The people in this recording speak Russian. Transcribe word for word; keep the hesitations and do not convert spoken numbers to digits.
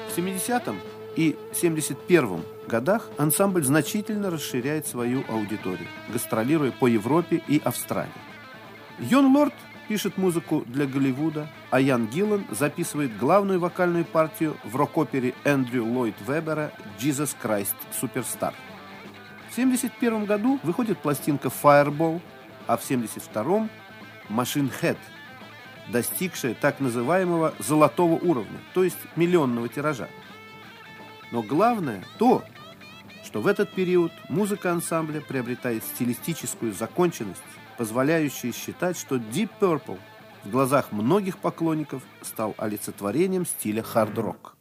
В семидесятом и семьдесят первом годах ансамбль значительно расширяет свою аудиторию, гастролируя по Европе и Австралии. Йон Лорд пишет музыку для Голливуда, а Ян Гиллан записывает главную вокальную партию в рок-опере Эндрю Ллойд Веббера «Jesus Christ Superstar». В семьдесят первом году выходит пластинка «Fireball», а в семьдесят втором «Machine Head», достигшая так называемого «золотого уровня», то есть миллионного тиража. Но главное то, что в этот период музыка ансамбля приобретает стилистическую законченность, позволяющую считать, что Deep Purple в глазах многих поклонников стал олицетворением стиля хард-рок.